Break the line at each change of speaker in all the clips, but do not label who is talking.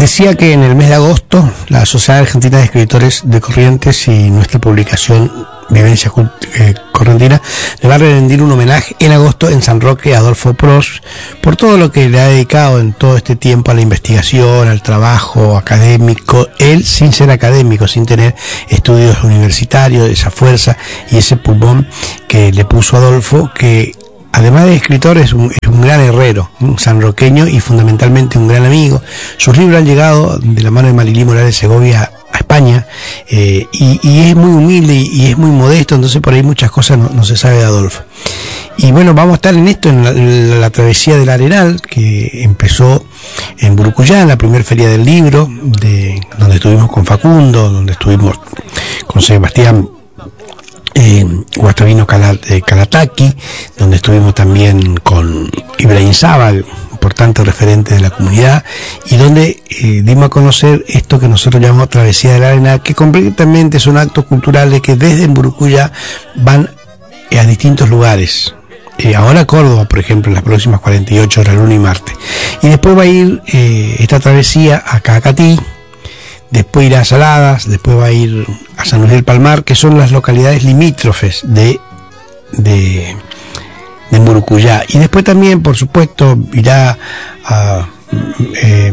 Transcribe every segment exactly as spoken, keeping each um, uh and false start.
Decía que en el mes de agosto la Sociedad Argentina de Escritores de Corrientes y nuestra publicación Vivencia eh, Correntina le va a rendir un homenaje en agosto en San Roque a Adolfo Prost por todo lo que le ha dedicado en todo este tiempo a la investigación, al trabajo académico, él sin ser académico, sin tener estudios universitarios, esa fuerza y ese pulmón que le puso Adolfo, que además de escritor es un, es un gran herrero, un sanroqueño y fundamentalmente un gran amigo. Sus libros han llegado de la mano de Marilí Morales Segovia a España, eh, y, y es muy humilde y, y es muy modesto, entonces por ahí muchas cosas no, no se sabe de Adolfo. Y bueno, vamos a estar en esto, en la, en la travesía del Arenal, que empezó en Burucuyá, en la primera feria del libro, de, donde estuvimos con Facundo, donde estuvimos con Sebastián Eh, Guastavino eh, Calataki, donde estuvimos también con Ibrahim Zabal, importante referente de la comunidad, y donde eh, dimos a conocer esto que nosotros llamamos Travesía de la Arena, que completamente son actos culturales que desde Burucuyá van eh, a distintos lugares. Eh, ahora Córdoba, por ejemplo, en las próximas cuarenta y ocho horas, lunes y martes. Y después va a ir eh, esta travesía a Cacatí, después irá a Saladas, después va a ir a San Luis del Palmar, que son las localidades limítrofes de, de, de Burucuyá. Y después también, por supuesto, irá a, eh,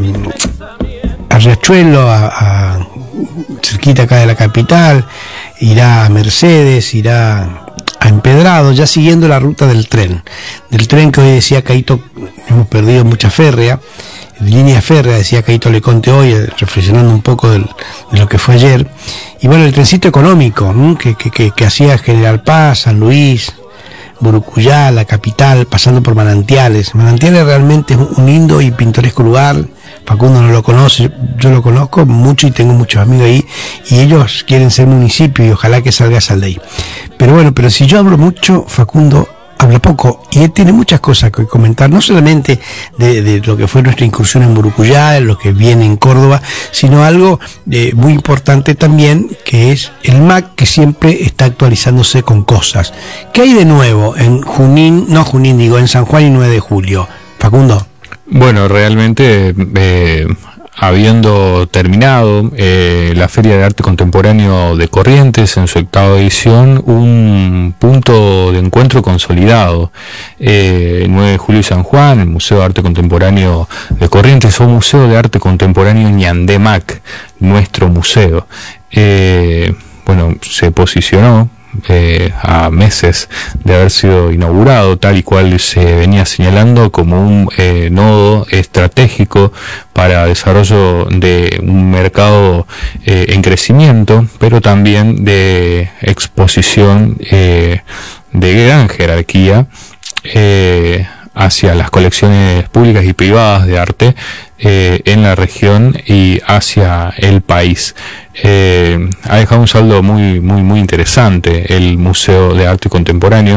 a Riachuelo, a, a cerquita acá de la capital, irá a Mercedes, irá a Empedrado, ya siguiendo la ruta del tren. Del tren que hoy decía Caito, hemos perdido mucha férrea, de línea férrea, decía Caito Leconte hoy, reflexionando un poco del, de lo que fue ayer. Y bueno, el trencito económico, ¿no? que, que, que, que hacía General Paz, San Luis, Burucuyá, la capital, pasando por Manantiales. Manantiales realmente es un lindo y pintoresco lugar. Facundo no lo conoce, yo lo conozco mucho y tengo muchos amigos ahí, y ellos quieren ser municipio y ojalá que salga esa ley. Pero bueno, pero si yo hablo mucho, Facundo habla poco, y él tiene muchas cosas que comentar, no solamente de, de lo que fue nuestra incursión en Burucuyá, de lo que viene en Córdoba, sino algo eh, muy importante también, que es el M A C, que siempre está actualizándose con cosas. ¿Qué hay de nuevo en Junín, no Junín, digo, en San Juan y nueve de julio? Facundo.
Bueno, realmente, eh, habiendo terminado eh, la Feria de Arte Contemporáneo de Corrientes en su octava edición, un punto de encuentro consolidado. Eh, nueve de julio y San Juan, el Museo de Arte Contemporáneo de Corrientes, o Museo de Arte Contemporáneo Ñandé M A C, nuestro museo. Eh, bueno, se posicionó Eh, a meses de haber sido inaugurado, tal y cual se venía señalando, como un eh, nodo estratégico para desarrollo de un mercado eh, en crecimiento, pero también de exposición eh, de gran jerarquía eh, hacia las colecciones públicas y privadas de arte eh, en la región y hacia el país. Eh, ha dejado un saldo muy muy muy interesante el Museo de Arte Contemporáneo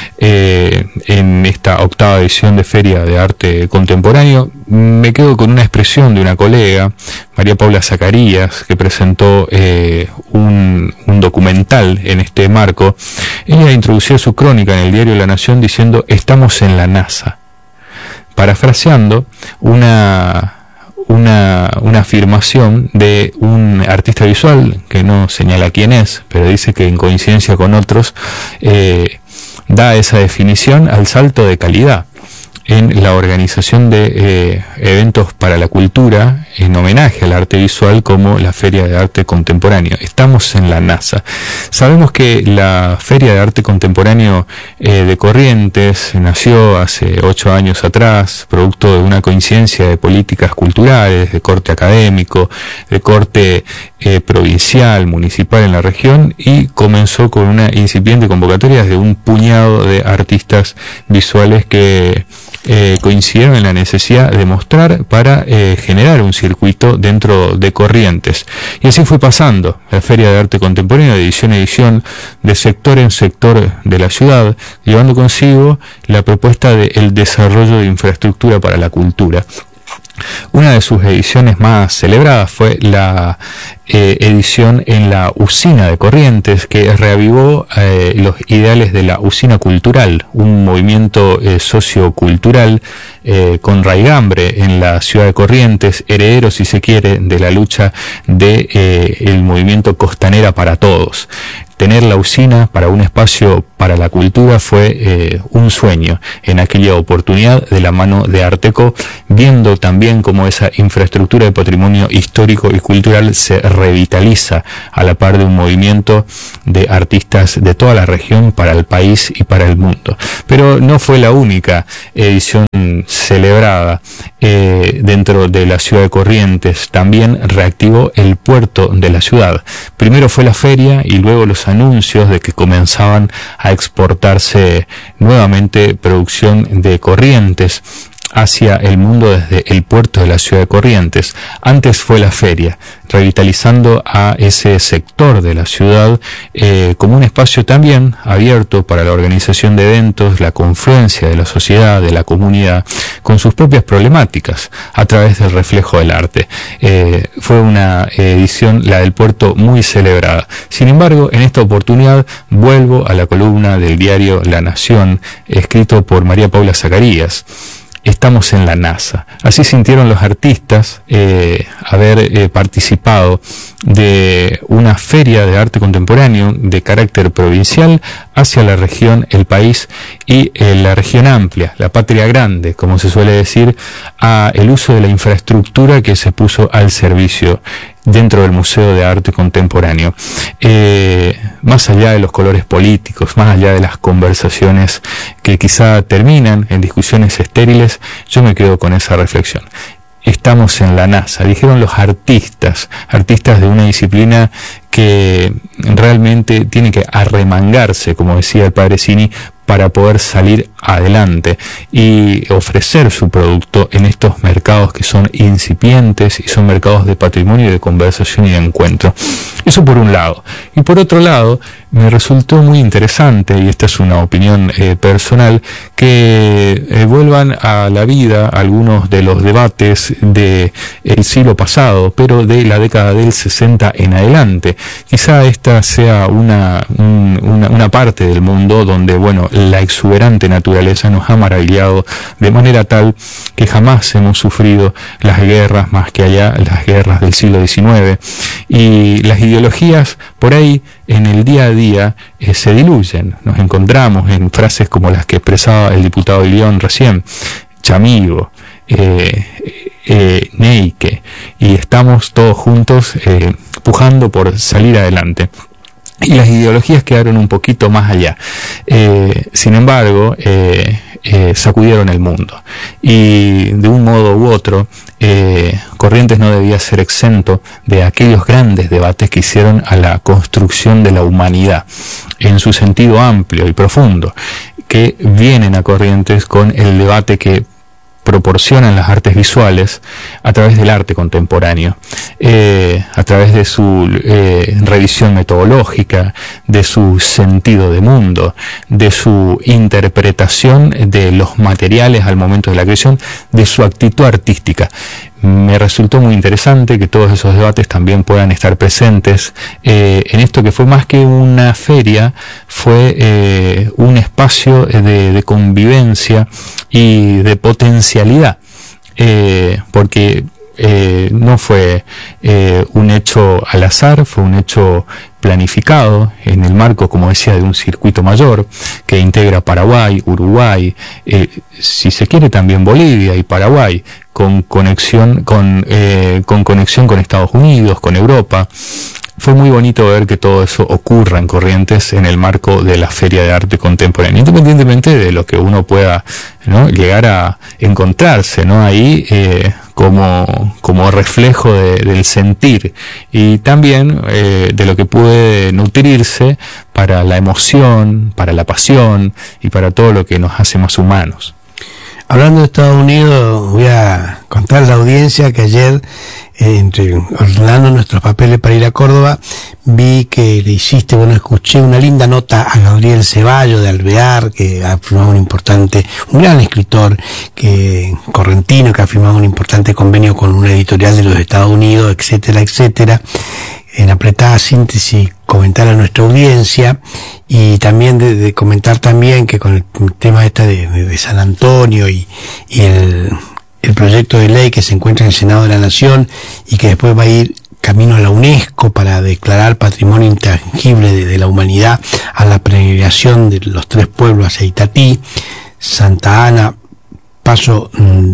eh, en esta octava edición de Feria de Arte Contemporáneo. Me quedo con una expresión de una colega, María Paula Zacarías, que presentó eh, un, un documental en este marco. Ella introdució su crónica en el diario La Nación diciendo: estamos en la NASA, parafraseando una Una, una afirmación de un artista visual que no señala quién es, pero dice que en coincidencia con otros eh, da esa definición al salto de calidad en la organización de eh, eventos para la cultura en homenaje al arte visual, como la Feria de Arte Contemporáneo. Estamos en la NASA. Sabemos que la Feria de Arte Contemporáneo eh, de Corrientes nació hace ocho años atrás, producto de una coincidencia de políticas culturales, de corte académico, de corte eh, provincial, municipal en la región, y comenzó con una incipiente convocatoria de un puñado de artistas visuales que Eh, coincidieron en la necesidad de mostrar para eh, generar un circuito dentro de Corrientes. Y así fue pasando la Feria de Arte Contemporáneo de edición a edición, de sector en sector de la ciudad, llevando consigo la propuesta del desarrollo de infraestructura para la cultura. Una de sus ediciones más celebradas fue la eh, edición en la Usina de Corrientes, que reavivó eh, los ideales de la Usina Cultural, un movimiento eh, sociocultural eh, con raigambre en la ciudad de Corrientes, heredero, si se quiere, de la lucha de eh, el movimiento Costanera para Todos. Tener la usina para un espacio para la cultura fue eh, un sueño en aquella oportunidad, de la mano de Arteco, viendo también cómo esa infraestructura de patrimonio histórico y cultural se revitaliza a la par de un movimiento de artistas de toda la región para el país y para el mundo. Pero no fue la única edición celebrada eh, dentro de la ciudad de Corrientes. También reactivó el puerto de la ciudad. Primero fue la feria y luego los anuncios de que comenzaban a exportarse nuevamente producción de Corrientes hacia el mundo desde el puerto de la ciudad de Corrientes. Antes fue la feria, revitalizando a ese sector de la ciudad eh, como un espacio también abierto para la organización de eventos, la confluencia de la sociedad, de la comunidad, con sus propias problemáticas, a través del reflejo del arte. Eh, fue una edición, la del puerto, muy celebrada. Sin embargo, en esta oportunidad vuelvo a la columna del diario La Nación, escrito por María Paula Zacarías. Estamos en la NASA. Así sintieron los artistas eh, haber eh, participado de una feria de arte contemporáneo de carácter provincial hacia la región, el país y eh, la región amplia, la patria grande, como se suele decir, a el uso de la infraestructura que se puso al servicio dentro del Museo de Arte Contemporáneo. Eh, más allá de los colores políticos, más allá de las conversaciones que quizá terminan en discusiones estériles, yo me quedo con esa reflexión. Estamos en la NASA, dijeron los artistas, artistas de una disciplina que realmente tiene que arremangarse, como decía el padre Cini, para poder salir adelante y ofrecer su producto en estos mercados que son incipientes y son mercados de patrimonio, de conversación y de encuentro. Eso por un lado. Y por otro lado, me resultó muy interesante, y esta es una opinión eh, personal, que eh, vuelvan a la vida algunos de los debates del siglo pasado, pero de la década del sesenta en adelante. Quizá esta sea una, un, una, una parte del mundo donde, bueno, la exuberante naturaleza nos ha maravillado de manera tal que jamás hemos sufrido las guerras más que allá, las guerras del siglo diecinueve, y las ideologías por ahí en el día a día eh, se diluyen. Nos encontramos en frases como las que expresaba el diputado de León recién, chamigo, eh, eh, neike, y estamos todos juntos eh, pujando por salir adelante. Y las ideologías quedaron un poquito más allá. Eh, sin embargo, eh, eh, sacudieron el mundo. Y de un modo u otro, eh, Corrientes no debía ser exento de aquellos grandes debates que hicieron a la construcción de la humanidad, en su sentido amplio y profundo, que vienen a Corrientes con el debate que proporcionan las artes visuales a través del arte contemporáneo, eh, a través de su eh, revisión metodológica, de su sentido de mundo, de su interpretación de los materiales al momento de la creación, de su actitud artística. Me resultó muy interesante que todos esos debates también puedan estar presentes eh, en esto que fue más que una feria, fue eh, un espacio de, de convivencia y de potencialidad, eh, porque eh, no fue eh, un hecho al azar, fue un hecho planificado en el marco, como decía, de un circuito mayor que integra Paraguay, Uruguay, eh, si se quiere también Bolivia y Paraguay, con conexión con, eh, con conexión con Estados Unidos, con Europa. Fue muy bonito ver que todo eso ocurra en Corrientes en el marco de la Feria de Arte Contemporáneo, independientemente de lo que uno pueda, ¿no?, llegar a encontrarse, ¿no?, ahí eh, como, como reflejo de, del sentir, y también eh, de lo que puede nutrirse para la emoción, para la pasión y para todo lo que nos hace más humanos.
Hablando de Estados Unidos, voy a contar a la audiencia que ayer, eh, entre ordenando nuestros papeles para ir a Córdoba, vi que le hiciste, bueno, escuché una linda nota a Gabriel Ceballos de Alvear, que ha firmado un importante, un gran escritor que correntino, que ha firmado un importante convenio con una editorial de los Estados Unidos, etcétera, etcétera. En apretada síntesis, comentar a nuestra audiencia y también de, de comentar también que con el tema este de, de, de San Antonio y, y el, el proyecto de ley que se encuentra en el Senado de la Nación y que después va a ir camino a la UNESCO para declarar patrimonio intangible de, de la humanidad a la peregrinación de los tres pueblos hacia Itatí, Santa Ana, Paso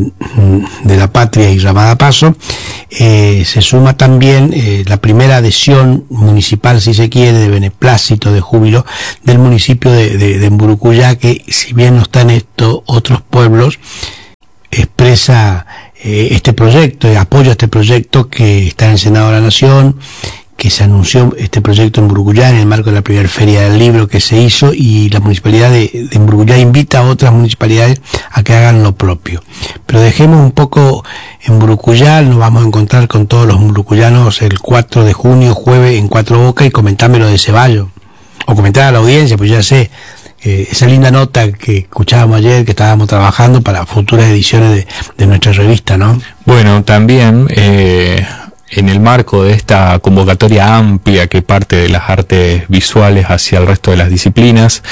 de la Patria y Ramada Paso, eh, se suma también eh, la primera adhesión municipal, si se quiere, de beneplácito, de júbilo, del municipio de, de, de Mburucuyá, que si bien no está en estos otros pueblos, expresa eh, este proyecto, eh, apoya este proyecto que está en el Senado de la Nación, que se anunció este proyecto en Mburucuyá en el marco de la primera feria del libro que se hizo, y la municipalidad de, de Mburucuyá invita a otras municipalidades a que hagan lo propio. Pero dejemos un poco en Mburucuyá, nos vamos a encontrar con todos los mburucuyanos el cuatro de junio, jueves, en Cuatro Bocas, y comentarme lo de Ceballos, o comentar a la audiencia, pues ya sé, eh, esa linda nota que escuchábamos ayer, que estábamos trabajando para futuras ediciones de, de nuestra revista, ¿no?
Bueno, también... Eh... en el marco de esta convocatoria amplia que parte de las artes visuales hacia el resto de las disciplinas,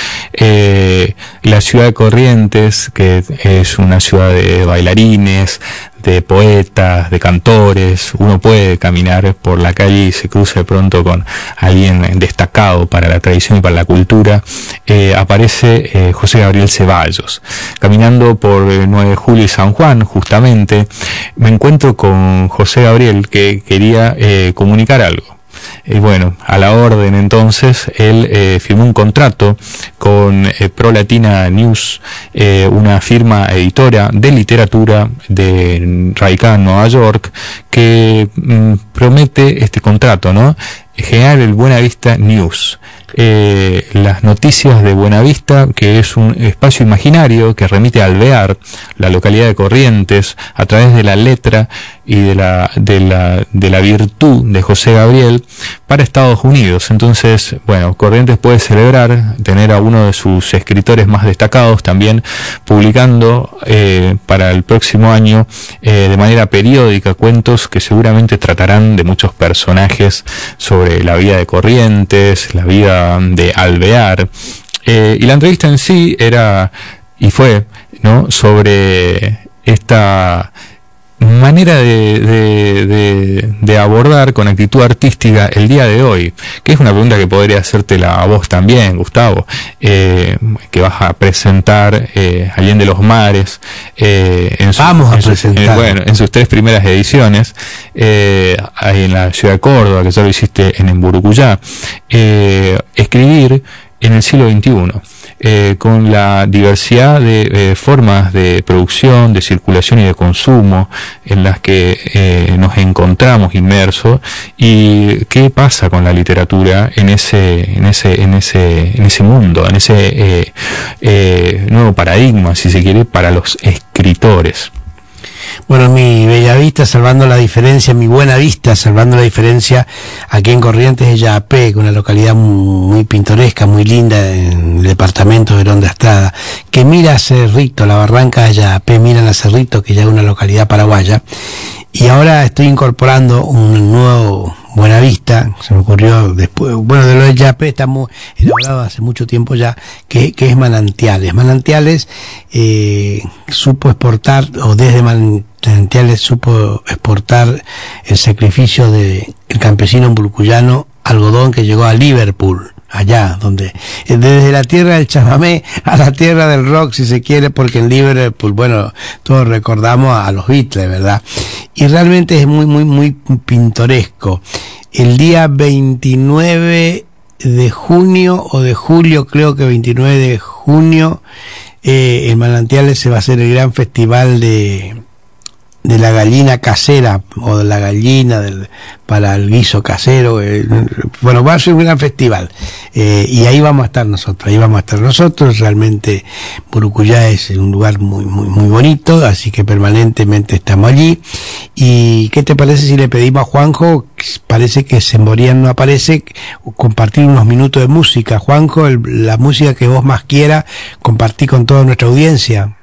eh, la ciudad de Corrientes, que es una ciudad de bailarines, de poetas, de cantores, uno puede caminar por la calle y se cruza de pronto con alguien destacado para la tradición y para la cultura, eh, aparece eh, José Gabriel Ceballos. Caminando por nueve de julio y San Juan, justamente, me encuentro con José Gabriel, que quería eh, comunicar algo. Y bueno, a la orden entonces, él eh, firmó un contrato con eh, Pro Latina News, eh, una firma editora de literatura de radicada en Nueva York, que mm, promete este contrato, ¿no? Generar el Buenavista News. Eh, las noticias de Buenavista, que es un espacio imaginario que remite a Alvear, la localidad de Corrientes, a través de la letra y de la, de la, de la virtud de José Gabriel para Estados Unidos. Entonces, bueno, Corrientes puede celebrar tener a uno de sus escritores más destacados también publicando eh, para el próximo año eh, de manera periódica cuentos que seguramente tratarán de muchos personajes sobre la vida de Corrientes, la vida de Alvear, eh, y la entrevista en sí era y fue, ¿no?, sobre esta manera de, de, de, de abordar con actitud artística el día de hoy, que es una pregunta que podría hacértela a vos también, Gustavo, eh, que vas a presentar eh, Allende los Mares, eh, en su,
vamos a
en
presentar
su, eh, bueno, en sus tres primeras ediciones, eh, ahí en la ciudad de Córdoba, que ya lo hiciste en Mburucuyá, eh, escribir en el siglo veintiuno. Eh, con la diversidad de eh, formas de producción, de circulación y de consumo en las que eh, nos encontramos inmersos, y qué pasa con la literatura en ese en ese en ese en ese mundo, en ese eh, eh, nuevo paradigma, si se quiere, para los escritores.
Bueno, mi Bellavista, salvando la diferencia, mi Buenavista, salvando la diferencia, aquí en Corrientes es Yapé, una localidad muy, muy pintoresca, muy linda, en el departamento de Verón de Astrada, que mira a Cerrito, la barranca de Yapé, miran a Cerrito, que ya es una localidad paraguaya, y ahora estoy incorporando un nuevo Buenavista, se me ocurrió después, bueno, de lo de Yapé estamos elaborado hace mucho tiempo ya, que, que es Manantiales. Manantiales eh, supo exportar, o desde Manantiales supo exportar el sacrificio de el campesino mburucuyano algodón que llegó a Liverpool, allá donde, desde la tierra del chamamé a la tierra del rock, si se quiere, porque en Liverpool, bueno, todos recordamos a los Beatles, ¿verdad? Y realmente es muy, muy, muy pintoresco. El día veintinueve de junio o de julio, creo que veintinueve de junio, eh, en Manantiales se va a hacer el gran festival de de la gallina casera o de la gallina del, para el guiso casero. Eh, bueno, va a ser un gran festival eh, y ahí vamos a estar nosotros, ahí vamos a estar nosotros. Realmente Burucuyá es un lugar muy muy muy bonito, así que permanentemente estamos allí. ¿Y qué te parece si le pedimos a Juanjo, parece que Semborian no aparece, compartir unos minutos de música? Juanjo, el, la música que vos más quieras compartir con toda nuestra audiencia.